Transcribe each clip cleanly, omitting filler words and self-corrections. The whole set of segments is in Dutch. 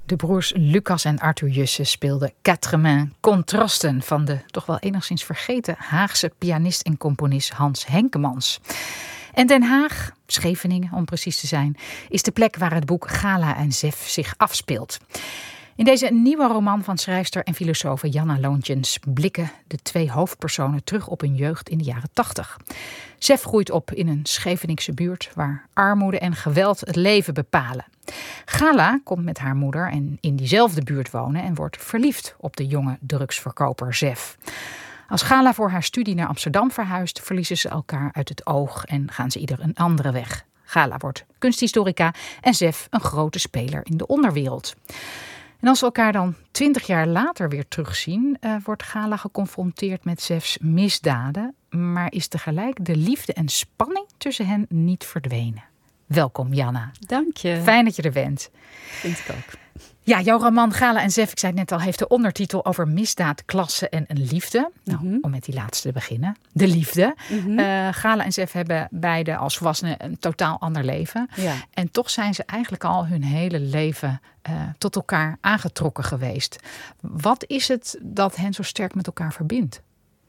De broers Lucas en Arthur Jussen speelden Quatre Mains, Contrasten van de toch wel enigszins vergeten Haagse pianist en componist Hans Henkemans. En Den Haag, Scheveningen om precies te zijn, is de plek waar het boek Gala en Zef zich afspeelt. In deze nieuwe roman van schrijfster en filosoof Janna Loontjens blikken de twee hoofdpersonen terug op hun jeugd in de jaren 80. Zef groeit op in een Scheveningse buurt waar armoede en geweld het leven bepalen. Gala komt met haar moeder en in diezelfde buurt wonen en wordt verliefd op de jonge drugsverkoper Zef. Als Gala voor haar studie naar Amsterdam verhuist, verliezen ze elkaar uit het oog en gaan ze ieder een andere weg. Gala wordt kunsthistorica en Zef een grote speler in de onderwereld. En als we elkaar dan 20 jaar later weer terugzien, wordt Gala geconfronteerd met Zefs misdaden, maar is tegelijk de liefde en spanning tussen hen niet verdwenen. Welkom, Janna. Dank je. Fijn dat je er bent. Vind ik ook. Ja, jouw roman Gala en Zef, ik zei het net al, heeft de ondertitel over misdaad, klasse en een liefde. Nou, om met die laatste te beginnen. De liefde. Gala en Zef hebben beide als volwassenen een totaal ander leven. Ja. En toch zijn ze eigenlijk al hun hele leven tot elkaar aangetrokken geweest. Wat is het dat hen zo sterk met elkaar verbindt?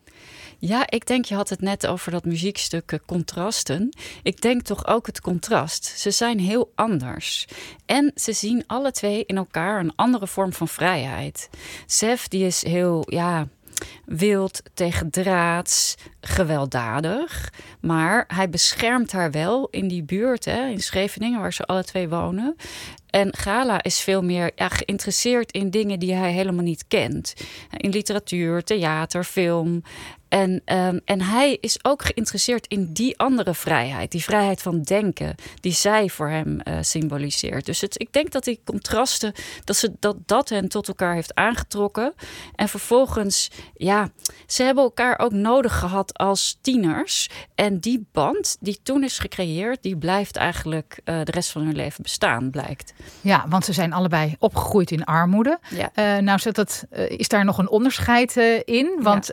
Ja, ik denk, je had het net over dat muziekstuk Contrasten. Ik denk toch ook het contrast. Ze zijn heel anders. En ze zien alle twee in elkaar een andere vorm van vrijheid. Zef, die is heel, wild, tegendraads, gewelddadig. Maar hij beschermt haar wel in die buurt, in Scheveningen, waar ze alle twee wonen. En Gala is veel meer geïnteresseerd in dingen die hij helemaal niet kent. In literatuur, theater, film. En hij is ook geïnteresseerd in die andere vrijheid. Die vrijheid van denken die zij voor hem symboliseert. Dus ik denk dat die contrasten, dat hen tot elkaar heeft aangetrokken. En vervolgens, ze hebben elkaar ook nodig gehad als tieners. En die band die toen is gecreëerd, die blijft eigenlijk de rest van hun leven bestaan, blijkt. Ja, want ze zijn allebei opgegroeid in armoede. Ja. Is daar nog een onderscheid in? Want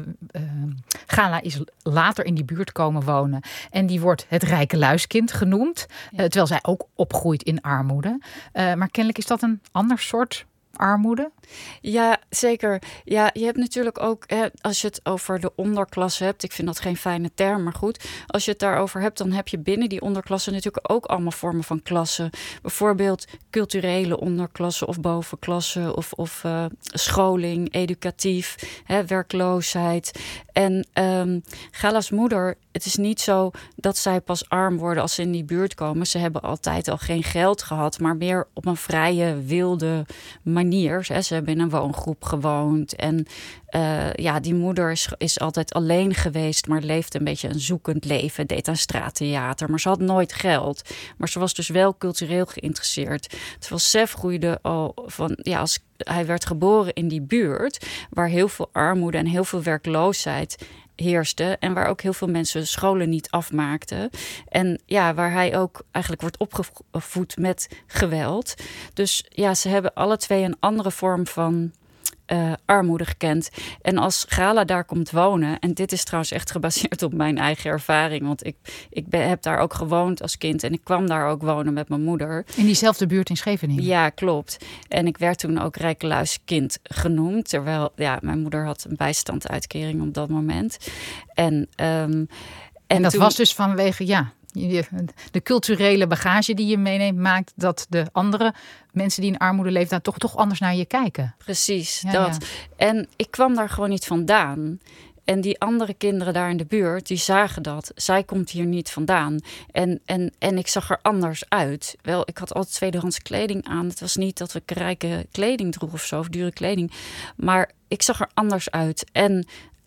Gala is later in die buurt komen wonen. En die wordt het rijke luiskind genoemd. Terwijl zij ook opgroeit in armoede. Maar kennelijk is dat een ander soort armoede? Ja, zeker. Ja, je hebt natuurlijk ook, als je het over de onderklasse hebt, ik vind dat geen fijne term, maar goed. Als je het daarover hebt, dan heb je binnen die onderklasse natuurlijk ook allemaal vormen van klassen. Bijvoorbeeld culturele onderklasse of bovenklasse of scholing, educatief, werkloosheid. En Gala's moeder, het is niet zo dat zij pas arm worden als ze in die buurt komen. Ze hebben altijd al geen geld gehad, maar meer op een vrije, wilde manier. Ze hebben in een woongroep gewoond. En die moeder is altijd alleen geweest, maar leefde een beetje een zoekend leven. Deed aan straattheater, maar ze had nooit geld. Maar ze was dus wel cultureel geïnteresseerd. Terwijl Zef groeide al van, als hij werd geboren in die buurt, waar heel veel armoede en heel veel werkloosheid heerste en waar ook heel veel mensen scholen niet afmaakten. En waar hij ook eigenlijk wordt opgevoed met geweld. Dus ze hebben alle twee een andere vorm van armoede gekend. En als Gala daar komt wonen, en dit is trouwens echt gebaseerd op mijn eigen ervaring, want ik heb daar ook gewoond als kind en ik kwam daar ook wonen met mijn moeder. In diezelfde buurt in Scheveningen? Ja, klopt. En ik werd toen ook rijkeluiskind genoemd, terwijl mijn moeder had een bijstandsuitkering op dat moment. En dat toen was dus vanwege, de culturele bagage die je meeneemt maakt dat de andere mensen die in armoede leven daar toch anders naar je kijken. Precies, dat. Ja. En ik kwam daar gewoon niet vandaan. En die andere kinderen daar in de buurt, die zagen dat. Zij komt hier niet vandaan. En ik zag er anders uit. Wel, ik had altijd tweedehands kleding aan. Het was niet dat ik rijke kleding droeg of zo, of dure kleding. Maar ik zag er anders uit. En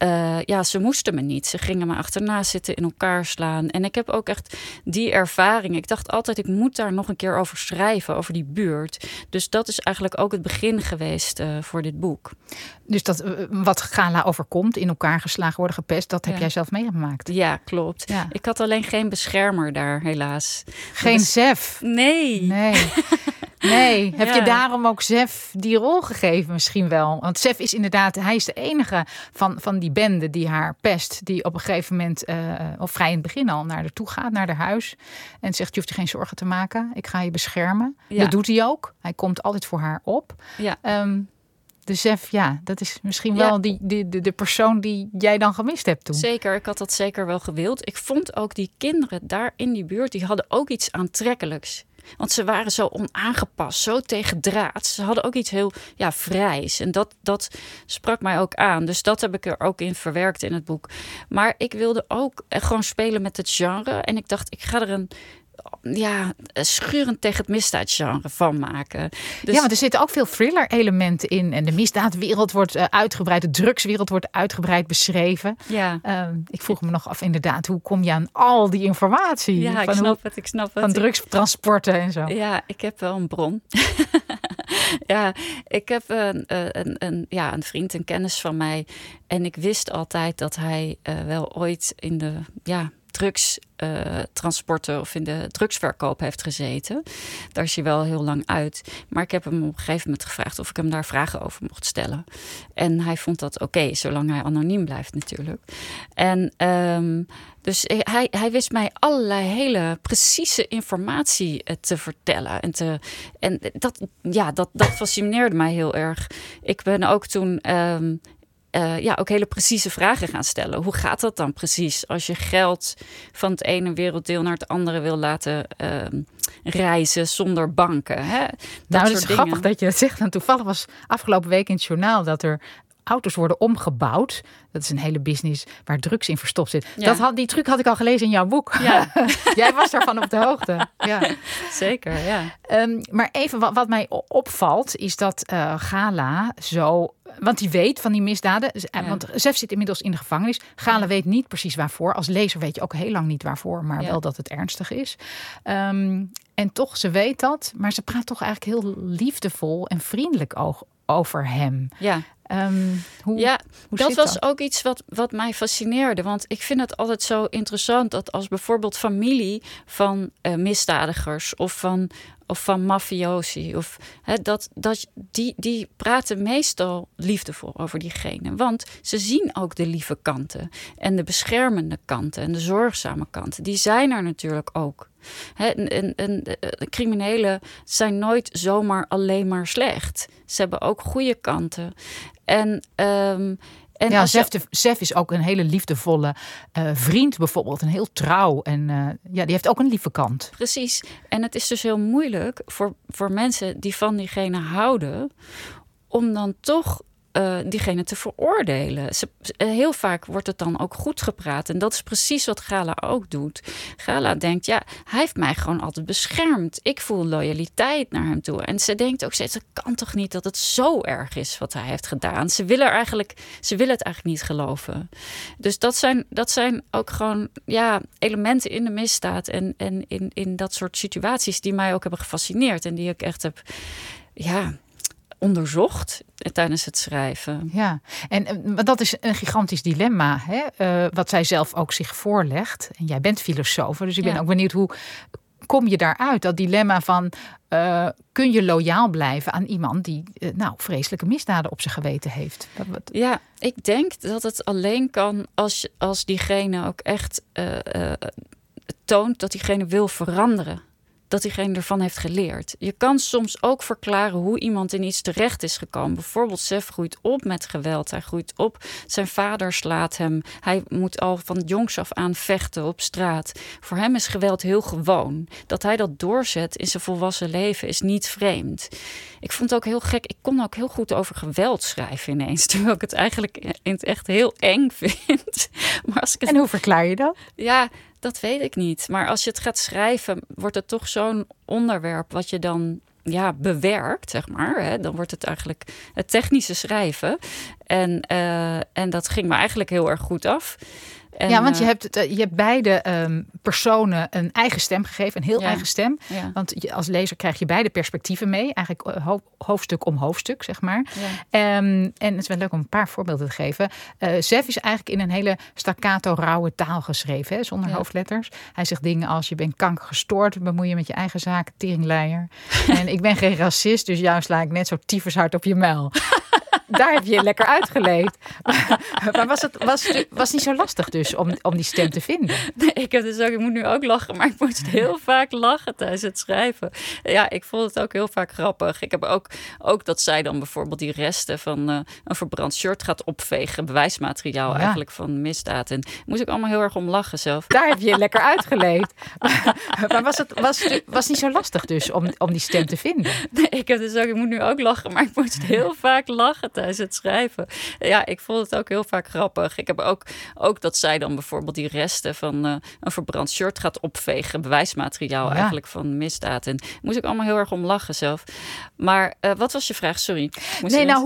ze moesten me niet. Ze gingen me achterna zitten, in elkaar slaan. En ik heb ook echt die ervaring. Ik dacht altijd, ik moet daar nog een keer over schrijven, over die buurt. Dus dat is eigenlijk ook het begin geweest voor dit boek. Dus dat wat Gala overkomt, in elkaar geslagen worden, gepest, dat heb jij zelf meegemaakt? Ja, klopt. Ja. Ik had alleen geen beschermer daar, helaas. Geen Zef? Nee. Nee, heb je daarom ook Zef die rol gegeven misschien wel? Want Zef is inderdaad, hij is de enige van die bende die haar pest. Die op een gegeven moment, of vrij in het begin al, naar haar toe gaat, naar haar huis. En zegt, je hoeft je geen zorgen te maken. Ik ga je beschermen. Ja. Dat doet hij ook. Hij komt altijd voor haar op. Ja. De Zef, dat is misschien wel de persoon die jij dan gemist hebt toen. Zeker, ik had dat zeker wel gewild. Ik vond ook die kinderen daar in die buurt, die hadden ook iets aantrekkelijks. Want ze waren zo onaangepast, zo tegendraads. Ze hadden ook iets heel vrijs. En dat sprak mij ook aan. Dus dat heb ik er ook in verwerkt in het boek. Maar ik wilde ook gewoon spelen met het genre. En ik dacht, ik ga er een schurend tegen het misdaadgenre van maken. Dus... Ja, want er zitten ook veel thriller-elementen in. En de misdaadwereld wordt uitgebreid. De drugswereld wordt uitgebreid beschreven. Ja. Ik vroeg me nog af inderdaad, hoe kom je aan al die informatie? Ja, ik snap het. Van drugstransporten en zo. Ja, ik heb wel een bron. Ik heb een vriend, een kennis van mij. En ik wist altijd dat hij wel ooit in de... drugstransporten of in de drugsverkoop heeft gezeten. Daar is hij wel heel lang uit. Maar ik heb hem op een gegeven moment gevraagd of ik hem daar vragen over mocht stellen. En hij vond dat oké, zolang hij anoniem blijft natuurlijk. En dus hij wist mij allerlei hele precieze informatie te vertellen. En dat fascineerde mij heel erg. Ik ben ook toen... ook hele precieze vragen gaan stellen. Hoe gaat dat dan precies als je geld van het ene werelddeel naar het andere wil laten reizen zonder banken? Hè? Dat is grappig dat je het zegt. En toevallig was afgelopen week in het journaal dat er auto's worden omgebouwd. Dat is een hele business waar drugs in verstopt zit. Ja. Die truc had ik al gelezen in jouw boek. Ja. Jij was daarvan op de hoogte. Ja. Zeker, ja. Maar even wat mij opvalt is dat Gala zo... Want die weet van die misdaden. Want Zef zit inmiddels in de gevangenis. Gala weet niet precies waarvoor. Als lezer weet je ook heel lang niet waarvoor. Maar wel dat het ernstig is. En toch, ze weet dat. Maar ze praat toch eigenlijk heel liefdevol en vriendelijk over hem. Ja. Hoe dat was ook iets wat mij fascineerde. Want ik vind het altijd zo interessant dat als bijvoorbeeld familie van misdadigers of van mafiosi die praten meestal liefdevol over diegene. Want ze zien ook de lieve kanten en de beschermende kanten en de zorgzame kanten. Die zijn er natuurlijk ook. Criminelen zijn nooit zomaar alleen maar slecht. Ze hebben ook goede kanten. Zef is ook een hele liefdevolle vriend bijvoorbeeld. En heel trouw. En die heeft ook een lieve kant. Precies. En het is dus heel moeilijk voor mensen die van diegene houden... om dan toch diegene te veroordelen. Heel vaak wordt het dan ook goed gepraat. En dat is precies wat Gala ook doet. Gala denkt, hij heeft mij gewoon altijd beschermd. Ik voel loyaliteit naar hem toe. En ze denkt ook steeds, het kan toch niet dat het zo erg is wat hij heeft gedaan. Ze willen het eigenlijk niet geloven. Dus dat zijn ook gewoon elementen in de misdaad en in dat soort situaties die mij ook hebben gefascineerd. En die ik echt heb onderzocht tijdens het schrijven. Ja, en dat is een gigantisch dilemma, hè? Wat zij zelf ook zich voorlegt. En jij bent filosoof, dus ik ben ook benieuwd hoe kom je daaruit? Dat dilemma van kun je loyaal blijven aan iemand die vreselijke misdaden op zijn geweten heeft? Ja, ik denk dat het alleen kan als diegene ook echt toont dat diegene wil veranderen. Dat diegene ervan heeft geleerd. Je kan soms ook verklaren hoe iemand in iets terecht is gekomen. Bijvoorbeeld Zef groeit op met geweld. Hij groeit op, zijn vader slaat hem. Hij moet al van jongs af aan vechten op straat. Voor hem is geweld heel gewoon. Dat hij dat doorzet in zijn volwassen leven is niet vreemd. Ik vond het ook heel gek. Ik kon ook heel goed over geweld schrijven ineens. Terwijl ik het eigenlijk in het echt heel eng vind. Maar En hoe verklaar je dat? Ja, dat weet ik niet. Maar als je het gaat schrijven, wordt het toch zo'n onderwerp wat je dan bewerkt, zeg maar. Hè? Dan wordt het eigenlijk het technische schrijven. En dat ging me eigenlijk heel erg goed af. En, ja, want je hebt beide personen een eigen stem gegeven, een heel eigen stem. Ja. Want als lezer krijg je beide perspectieven mee, eigenlijk hoofdstuk om hoofdstuk, zeg maar. Ja. En het is wel leuk om een paar voorbeelden te geven. Zev is eigenlijk in een hele staccato, rauwe taal geschreven, hè, zonder hoofdletters. Hij zegt dingen als: je bent kankergestoord, bemoei je met je eigen zaken, teringleier. En ik ben geen racist, dus jou sla ik net zo tyfushard op je muil. Daar heb je lekker uitgeleed. Maar was niet zo lastig dus om die stem te vinden? Nee, ik moet nu ook lachen, maar ik moest heel vaak lachen tijdens het schrijven. Ja, ik vond het ook heel vaak grappig. Ik heb ook dat zij dan bijvoorbeeld die resten van een verbrand shirt gaat opvegen. Bewijsmateriaal eigenlijk van misdaad. En moest ik allemaal heel erg om lachen zelf. Daar heb je lekker uitgeleed. Maar was niet zo lastig dus om die stem te vinden? Nee, ik moet nu ook lachen, maar ik moest heel vaak lachen tijdens het schrijven. Ja, ik vond het ook heel vaak grappig. Ik heb ook dat zij dan bijvoorbeeld die resten van een verbrand shirt gaat opvegen. Bewijsmateriaal eigenlijk van misdaad. En moest ik allemaal heel erg om lachen zelf. Maar wat was je vraag? Sorry.